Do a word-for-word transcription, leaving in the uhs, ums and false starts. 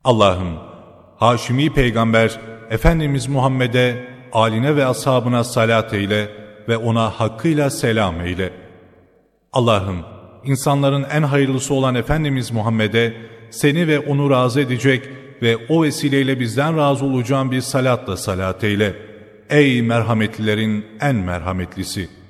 Allah'ım, Haşimi Peygamber Efendimiz Muhammed'e, âline ve ashabına salat eyle ve ona hakkıyla selam eyle. Allah'ım, insanların en hayırlısı olan Efendimiz Muhammed'e, seni ve onu razı edecek ve o vesileyle bizden razı olacağın bir salatla salat eyle. Ey merhametlilerin en merhametlisi!